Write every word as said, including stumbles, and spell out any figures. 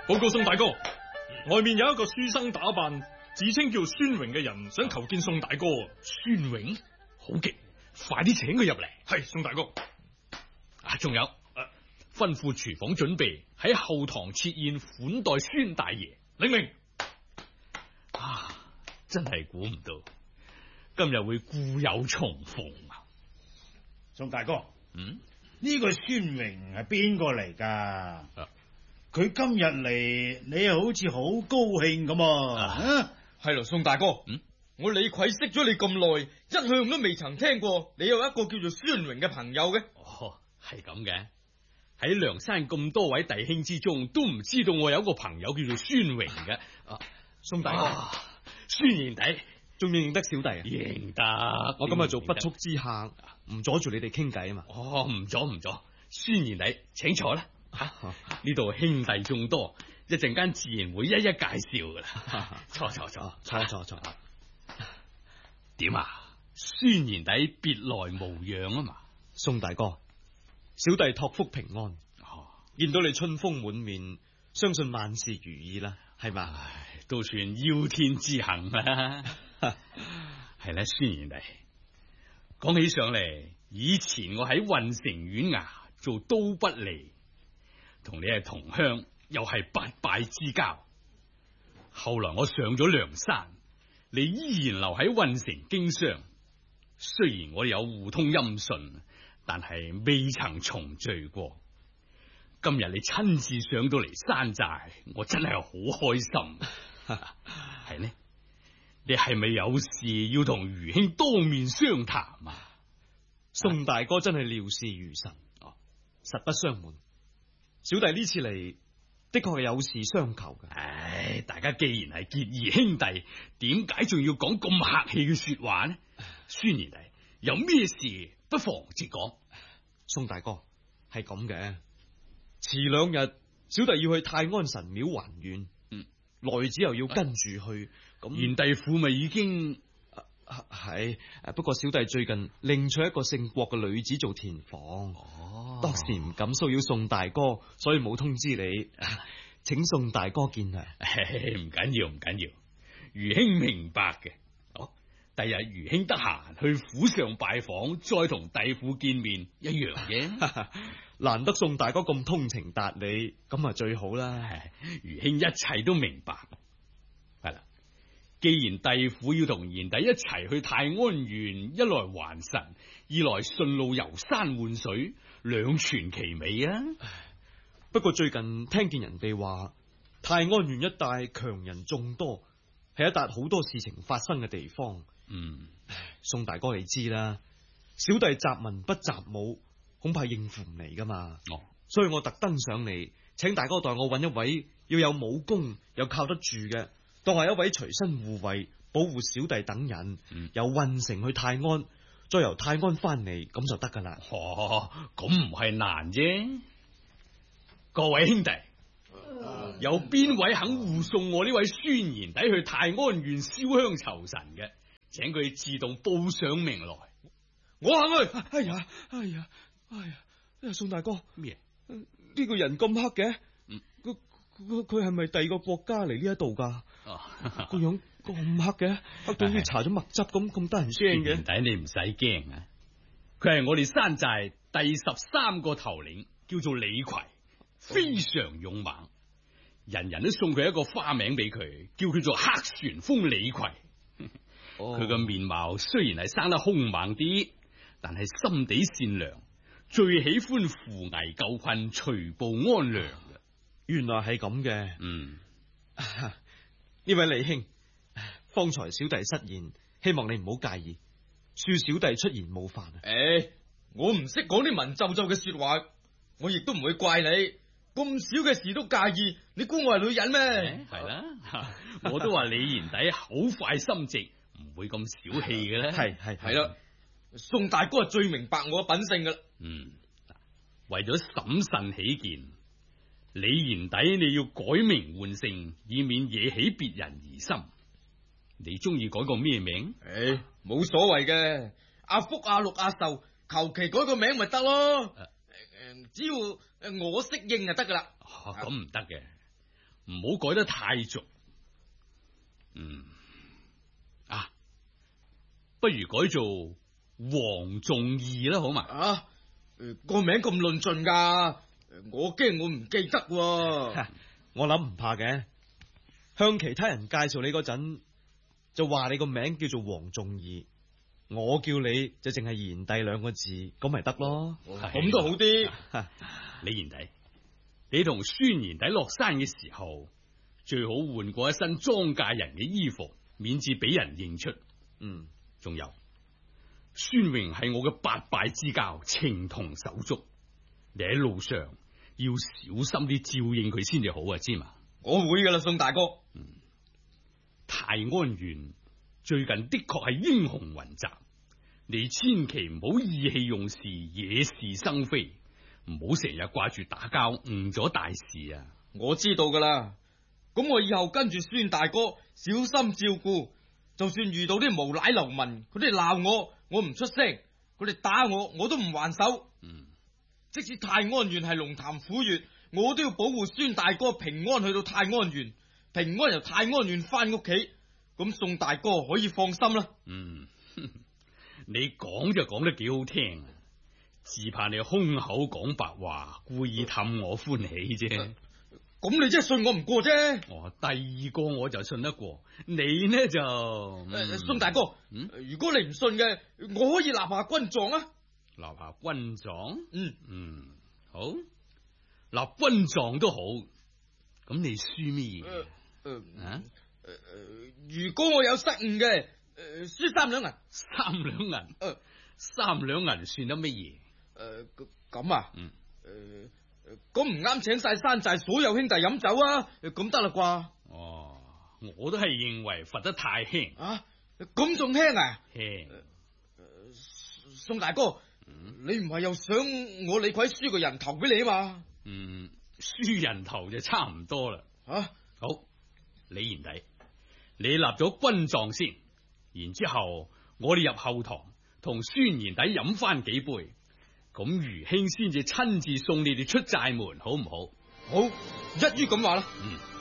報告宋大哥，外面有一個書生打扮，自稱叫孫榮嘅人，想求見宋大哥。 孫榮，好嘅，快啲請佢入嚟。 係，宋大哥。 啊，仲有，啊、吩咐廚房準備喺後堂設宴款待孫大爺。 領命。 啊，真係估唔到，今日會故有重逢啊！ 宋大哥， 嗯， 呢個孫榮係邊個嚟噶？ 啊佢今日嚟，你又好似好高興咁啊！ 係咯，宋大哥， 嗯， 我李逵識咗你咁耐，一向都未曾聽過你有一個叫做孫榮嘅朋友嘅。 哦，係咁嘅。喺梁山咁多位弟兄之中，都唔知道我有一個朋友叫做孫榮嘅。啊， 宋大哥， 孫賢弟， 仲認唔認得小弟啊？ 認得， 我今日做不速之客，唔阻住你哋傾偈啊嘛。 哦，唔阻唔阻，孫賢弟，請坐啦。吓，呢度兄弟眾多，一陣間自然會一一介紹噶啦。坐坐坐， 坐坐坐。 點啊？孫賢弟別來無恙啊嘛？ 宋大哥，小弟託福平安。 哦， 見到你春風滿面，相信萬事如意啦，係嘛？ 唉，都算邀天之幸啦。係啦，孫賢弟，講起上嚟，以前我喺運城縣衙做都不離。同你係同鄉，又係八拜之交。後來我上咗梁山，你依然留喺運城經商。雖然我哋有互通音訊，但係未曾重聚過。今日你親自上到嚟山寨，我真係好開心。係呢？你係咪有事要同余兄當面商談啊？ 宋大哥真係料事如神，哦，實不相瞞。小弟呢次嚟的確係有事相求嘅。 唉，大家既然係結義兄弟，點解仲要講咁客氣嘅說話呢？孫賢弟，有咩事不妨直講。 宋大哥，係咁嘅，遲兩日小弟要去泰安神廟還願，嗯，內子又要跟住去，咁賢弟府咪已經係，不過小弟最近另娶一個姓郭嘅女子做田房，哦，當時唔敢騷擾宋大哥，所以冇通知你，請宋大哥見諒。 唔緊要，唔緊要，余兄明白嘅。哦，第日余兄得閒去府上拜訪，再同弟婦見面一樣嘅。 難得宋大哥咁通情達理，咁啊最好啦。 余兄一切都明白。係啦。既然弟婦要同賢弟一齊去泰安縣，一來還神，二來順路遊山玩水，兩全其美啊！ 不過最近聽見人哋話，泰安縣一帶強人眾多，係一笪好多事情發生嘅地方。 嗯， 宋大哥你知啦，小弟習文不習武，恐怕應付唔嚟噶嘛。 哦，所以我特登上嚟，請大哥代我揾一位要有武功又靠得住嘅。當係一位隨身護衛，保護小弟等人，嗯、由運城去泰安，再由泰安翻嚟，咁就得噶啦。 哦，咁唔係難啫。各位兄弟，嗯、有邊位肯護送我呢位孫賢弟去泰安縣燒香酬神嘅？請佢自動報上名來。 我肯去。 哎呀，哎呀，哎呀，宋大哥， 咩？ 呢、這個人咁黑嘅？嗯。佢佢係咪第二個國家嚟呢一度噶？個樣咁黑嘅，黑到好似搽咗墨汁咁，咁得人驚嘅。 弟你唔使驚啊！佢係我哋山寨第十三個頭領，叫做李逵，非常勇猛。人人都送佢一個花名俾佢，叫佢做黑旋風李逵。佢個、哦、面貌雖然係生得兇猛啲，但係心地善良，最喜歡扶危救困、除暴安良嘅。 原來係咁嘅。 嗯， 呢位李兄，方才小弟失言，希望你唔好介意，恕小弟出言冒犯。 誒、欸，我唔識講啲文縐縐嘅說話，我亦都唔會怪你。咁少嘅事都介意，你估我係女人咩？ 係啦、欸，我都話李賢弟好快心直，唔會咁小氣嘅咧。 係係係啦，宋大哥係最明白我嘅品性噶啦。 嗯，為咗審慎起見，李賢弟你要改名換姓，以免惹起別人疑心。你中意改個咩名？ 誒、欸，冇所謂嘅，阿福、阿祿、阿壽，求其改個名咪得咯。誒、啊，只要誒我適應就得噶啦。 咁唔得嘅， 唔好改得太俗。嗯，啊，不如改做黃仲義啦，好嘛？ 啊，個名咁論盡噶，我驚我唔記得喎。 我諗唔怕嘅，向其他人介紹你嗰陣，就話你個名叫做黃仲義，我叫你就淨係賢弟兩個字，咁咪得咯。 咁都好啲。 李賢弟，你同孫賢弟落山嘅時候，最好換過一身莊稼人嘅衣服，免至俾人認出。 嗯， 仲有，孫榮係我嘅八拜之交，情同手足，你喺路上要小心啲照應佢先至好啊，知嘛？ 我會噶啦，宋大哥。 嗯，泰安縣最近的確係英雄雲集，你千祈唔好意氣用事，惹是生非，唔好成日掛住打交，誤咗大事啊！ 我知道噶啦，咁我以後跟住孫大哥小心照顧，就算遇到啲無賴流民，佢哋鬧我，我唔出聲，佢哋打我，我都唔還手。 嗯， 即使泰安縣係龍潭虎穴，我都要保護孫大哥平安去到泰安縣，平安由泰安縣翻屋企，咁宋大哥可以放心啦。 嗯，你講就講得幾好聽，只怕你空口講白話，故意氹我歡喜啫。 咁你真係信我唔過啫。 哦，第二個我就信得過，你呢就…… 嗯呃、宋大哥， 嗯， 如果你唔信嘅，我可以立下軍狀啊。 立下軍狀？ 嗯嗯，好，立軍狀都好。咁你輸咩嘢？ 誒誒啊？ 誒誒，如果我有失誤嘅，誒，輸三兩銀。 三兩銀？ 誒， 三兩銀算得乜嘢？ 誒，咁啊？ 嗯。 誒。咁唔啱請晒山寨所有兄弟飲酒啊？咁得啦啩？ 哦，我都係認為罰得太輕啊！咁仲輕啊？ 輕。 宋大哥，嗯、你唔係又想我李逵輸個人頭俾你啊嘛？ 嗯，輸人頭就差唔多啦。 啊， 好，李賢弟，你立咗軍狀先，然之後我哋入後堂同孫賢弟飲翻幾杯。咁餘兄先至親自送你哋出寨門，好唔好？ 好，一於咁話啦。 嗯。